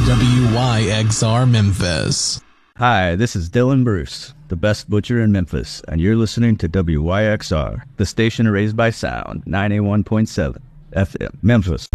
WYXR Memphis. Hi, this is Dylan Bruce, the best butcher in Memphis, and you're listening to WYXR, the station raised by sound, 91.7 FM, Memphis.